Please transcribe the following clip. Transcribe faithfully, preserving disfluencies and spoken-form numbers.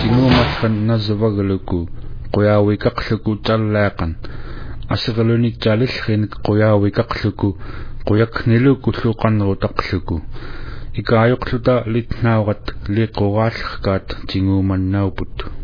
tinguumallan nasavagaluku quyaawikaqluku tallaaqan asaqalunitaalillrinik quyaawikaqluku quyakniluku lluqanrutaqluku ikaayuqluta litnaawat liquraallerkaat tinguumannauput